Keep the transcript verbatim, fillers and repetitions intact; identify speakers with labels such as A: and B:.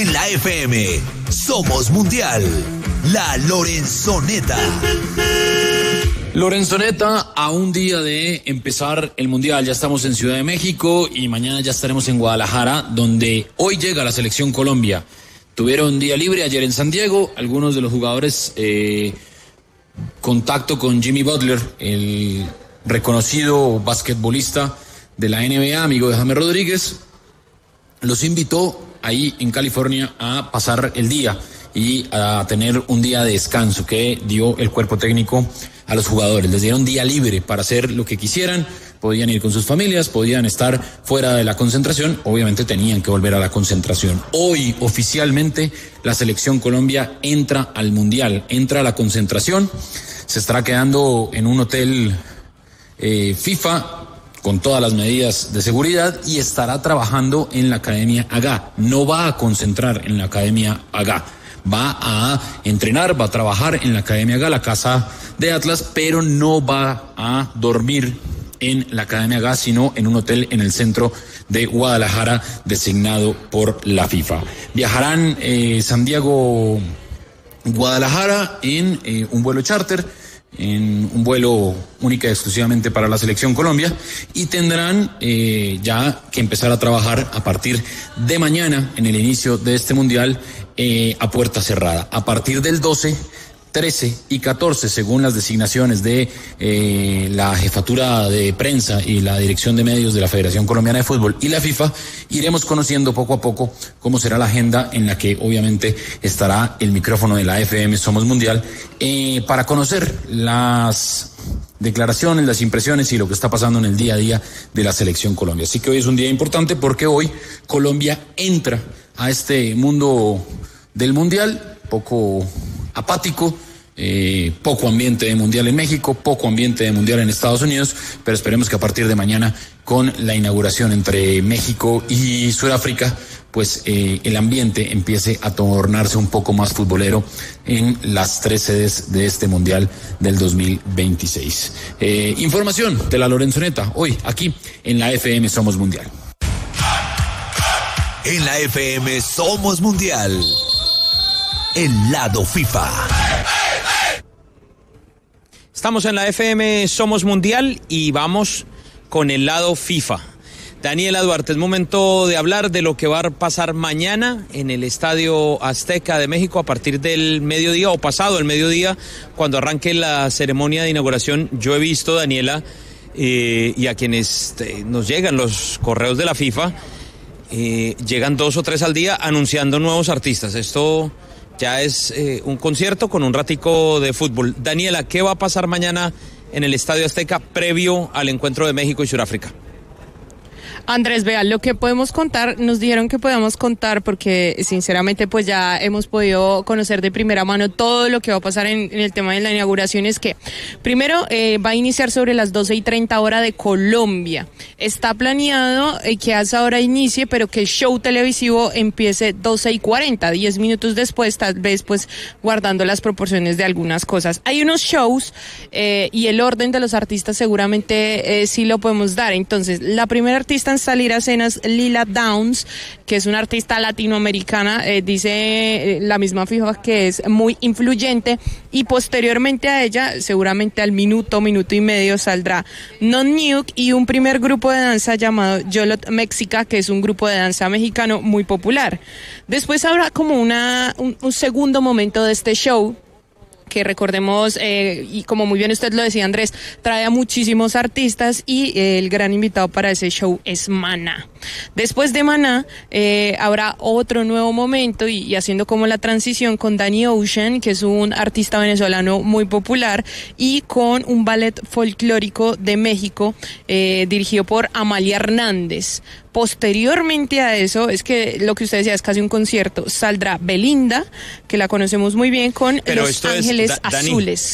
A: En la F M, Somos Mundial. La Lorenzoneta.
B: Lorenzoneta, a un día de empezar el Mundial, ya estamos en Ciudad de México y mañana ya estaremos en Guadalajara, donde hoy llega la Selección Colombia. Tuvieron día libre ayer en San Diego, algunos de los jugadores, eh, contacto con Jimmy Butler, el reconocido basquetbolista de la N B A, amigo de James Rodríguez, los invitó ahí en California a pasar el día y a tener un día de descanso que dio el cuerpo técnico a los jugadores. Les dieron día libre para hacer lo que quisieran, podían ir con sus familias, podían estar fuera de la concentración, obviamente tenían que volver a la concentración. Hoy oficialmente la Selección Colombia entra al Mundial, entra a la concentración, se estará quedando en un hotel eh, FIFA con todas las medidas de seguridad y estará trabajando en la Academia AGA. No va a concentrar en la Academia AGA, va a entrenar, va a trabajar en la Academia AGA, la casa de Atlas, pero no va a dormir en la Academia AGA, sino en un hotel en el centro de Guadalajara designado por la FIFA. Viajarán eh, San Diego, Guadalajara en eh, un vuelo charter, en un vuelo única y exclusivamente para la Selección Colombia, y tendrán eh, ya que empezar a trabajar a partir de mañana en el inicio de este Mundial eh, a puerta cerrada. A partir del doce, trece y catorce, según las designaciones de eh, la jefatura de prensa y la dirección de medios de la Federación Colombiana de Fútbol y la FIFA, iremos conociendo poco a poco cómo será la agenda en la que obviamente estará el micrófono de la F M Somos Mundial eh, para conocer las declaraciones, las impresiones y lo que está pasando en el día a día de la Selección Colombia. Así que hoy es un día importante porque hoy Colombia entra a este mundo del Mundial poco apático, eh, poco ambiente de Mundial en México, poco ambiente de Mundial en Estados Unidos, pero esperemos que a partir de mañana, con la inauguración entre México y Sudáfrica, pues eh, el ambiente empiece a tornarse un poco más futbolero en las tres sedes de este Mundial del dos mil veintiséis. Eh, información de la Lorenzoneta, hoy aquí en la F M Somos Mundial.
A: En la F M Somos Mundial. El lado FIFA.
C: Estamos en la F M Somos Mundial y vamos con el lado FIFA. Daniela Duarte, es momento de hablar de lo que va a pasar mañana en el Estadio Azteca de México a partir del mediodía o pasado el mediodía, cuando arranque la ceremonia de inauguración. Yo he visto, Daniela, eh, y a quienes eh, nos llegan los correos de la FIFA, eh, llegan dos o tres al día anunciando nuevos artistas. Esto ya es eh, un concierto con un ratico de fútbol. Daniela, ¿qué va a pasar mañana en el Estadio Azteca previo al encuentro de México y Sudáfrica?
D: Andrés, vea, lo que podemos contar, nos dijeron que podamos contar porque sinceramente pues ya hemos podido conocer de primera mano todo lo que va a pasar en, en el tema de la inauguración. Es que primero eh, va a iniciar sobre las doce y treinta hora de Colombia. Está planeado eh, que a esa hora inicie, pero que el show televisivo empiece doce y cuarenta, diez minutos después, tal vez pues guardando las proporciones de algunas cosas. Hay unos shows eh, y el orden de los artistas seguramente eh, sí lo podemos dar. Entonces, la primera artista en salir a escena es Lila Downs, que es una artista latinoamericana, eh, dice eh, la misma FIFA que es muy influyente, y posteriormente a ella, seguramente al minuto, minuto y medio, saldrá Non Nuke y un primer grupo de danza llamado Yolot Mexica, que es un grupo de danza mexicano muy popular. Después habrá como una un, un segundo momento de este show, que recordemos, eh, y como muy bien usted lo decía, Andrés, trae a muchísimos artistas y eh, el gran invitado para ese show es Maná. Después de Maná eh, habrá otro nuevo momento y, y haciendo como la transición con Danny Ocean, que es un artista venezolano muy popular, y con un ballet folclórico de México eh, dirigido por Amalia Hernández. Posteriormente a eso, es que lo que usted decía es casi un concierto, saldrá Belinda, que la conocemos muy bien, con
C: Pero
D: Los Ángeles
C: es, da,
D: Azules.